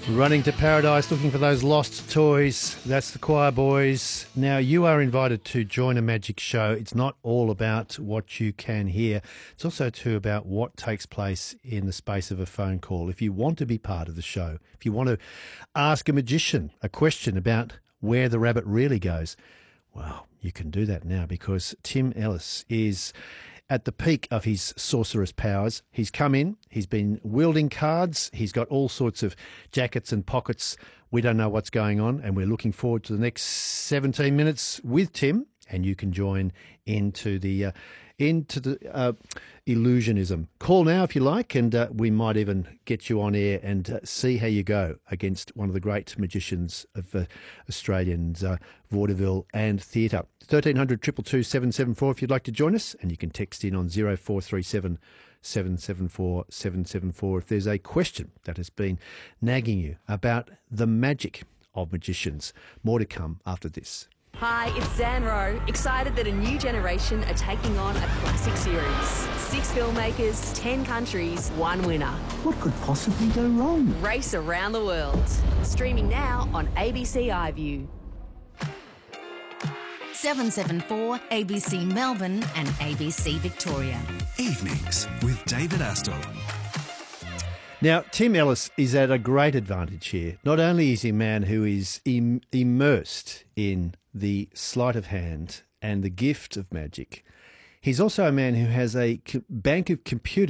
Running to paradise, looking for those lost toys. That's the Choir Boys. Now, you are invited to join a magic show. It's not all about what you can hear. It's also, too, about what takes place in the space of a phone call. If you want to be part of the show, if you want to ask a magician a question about where the rabbit really goes, well, you can do that now because Tim Ellis is at the peak of his sorcerous powers. He's come in, he's been wielding cards, he's got all sorts of jackets and pockets. We don't know what's going on, and we're looking forward to the next 17 minutes with Tim, and you can join into the illusionism. Call now if you like, and we might even get you on air and see how you go against one of the great magicians of Australian vaudeville and theatre. 1300 222 774 if you'd like to join us, and you can text in on 0437 774 774 if there's a question that has been nagging you about the magic of magicians. More to come after this. Hi, it's Zan Rowe, excited that a new generation are taking on a classic series. 6 filmmakers, 10 countries, 1 winner. What could possibly go wrong? Race around the world. Streaming now on ABC iView. 774 ABC Melbourne and ABC Victoria. Evenings with David Astle. Now, Tim Ellis is at a great advantage here. Not only is he a man who is immersed in the sleight of hand and the gift of magic, he's also a man who has a bank of computers